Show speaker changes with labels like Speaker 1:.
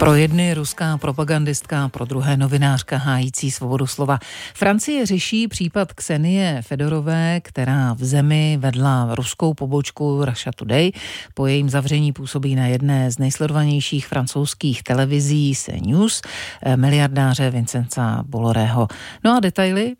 Speaker 1: Pro jedny ruská propagandistka, pro druhé novinářka hájící svobodu slova. Francie řeší případ Ksenie Fedorové, která v zemi vedla ruskou pobočku Russia Today. Po jejím zavření působí na jedné z nejsledovanějších francouzských televizí CNews, miliardáře Vincenza Bolloreho. No a detaily